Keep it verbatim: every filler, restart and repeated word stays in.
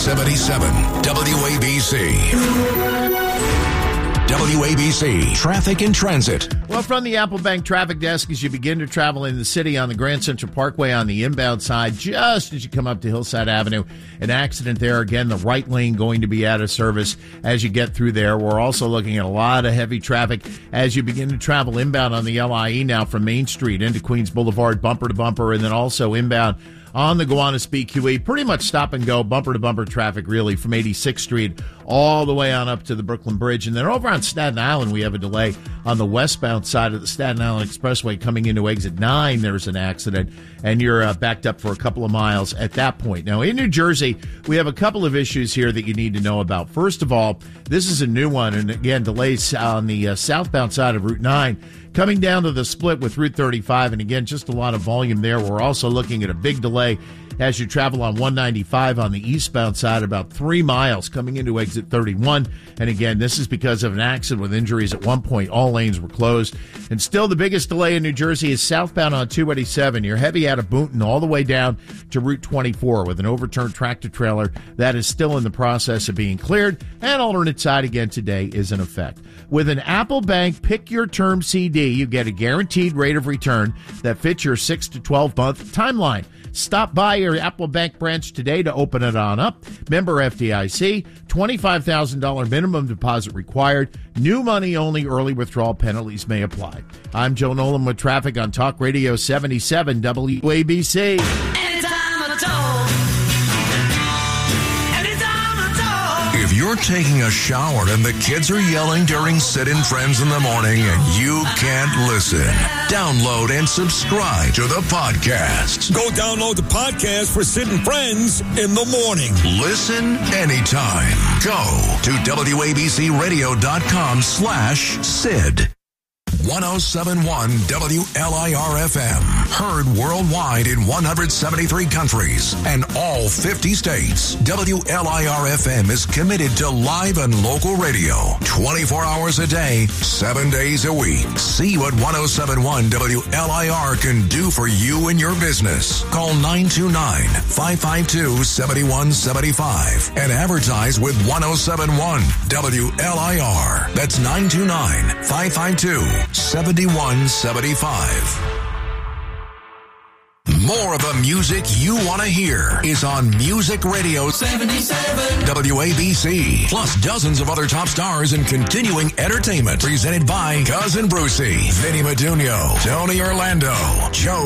seventy-seven W A B C. W A B C Traffic and Transit. Well, from the Apple Bank traffic desk, as you begin to travel in the city on the Grand Central Parkway on the inbound side, just as you come up to Hillside Avenue, an accident there. Again, the right lane going to be out of service as you get through there. We're also looking at a lot of heavy traffic as you begin to travel inbound on the L I E now from Main Street into Queens Boulevard, bumper to bumper, and then also inbound on the Gowanus B Q E. Pretty much stop and go, bumper to bumper traffic really from eighty-sixth Street all the way on up to the Brooklyn Bridge. And then over on Staten Island, we have a delay on the westbound side of the Staten Island Expressway coming into exit nine. There's an accident, and you're uh, backed up for a couple of miles at that point. Now, in New Jersey, we have a couple of issues here that you need to know about. First of all, this is a new one, and again, delays on the uh, southbound side of Route nine. Coming down to the split with Route thirty-five, and again, just a lot of volume there. We're also looking at a big delay as you travel on one ninety-five on the eastbound side, about three miles coming into exit thirty-one. And again, this is because of an accident with injuries. At one point, all lanes were closed. And still the biggest delay in New Jersey is southbound on two eighty-seven. You're heavy out of Boonton all the way down to Route twenty-four with an overturned tractor trailer that is still in the process of being cleared. And alternate side again today is in effect. With an Apple Bank Pick Your Term C D, you get a guaranteed rate of return that fits your six to twelve month timeline. Stop by your Apple Bank branch today to open it on up. Member F D I C, twenty-five thousand dollars minimum deposit required. New money only. Early withdrawal penalties may apply. I'm Joe Nolan with traffic on Talk Radio seventy-seven W A B C. If you're taking a shower and the kids are yelling during Sit-In Friends in the morning and you can't listen, download and subscribe to the podcast. Go download the podcast for Sit-In Friends in the morning. Listen anytime. Go to W A B C radio dot com slash Sid. one oh seven point one W L I R F M. Heard worldwide in one hundred seventy-three countries and all fifty states. W L I R F M is committed to live and local radio. twenty-four hours a day, seven days a week. See what one oh seven point one W L I R can do for you and your business. Call nine two nine, five five two, seven one seven five and advertise with one oh seven point one W L I R. That's nine two nine, five five two, seven one seven five. More of the music you want to hear is on Music Radio seventy-seven W A B C. Plus dozens of other top stars and continuing entertainment presented by Cousin Brucey, Vinny Madunio, Tony Orlando, Joe